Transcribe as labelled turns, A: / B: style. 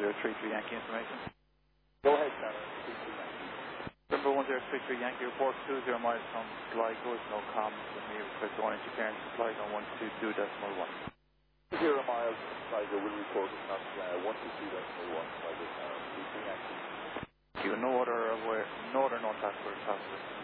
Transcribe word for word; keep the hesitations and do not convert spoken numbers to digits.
A: zero three three Yankee information.
B: Go ahead, Connor.
A: Number one zero three three Yankee report two zero miles from Sligo, no comms, and we request one interference from Sligo one two two decimal one.
B: Zero miles from Sligo will report it's not uh, one two two decimal one, Sligo, Connor, three three Yankee.
A: You no other, uh, no other known task for the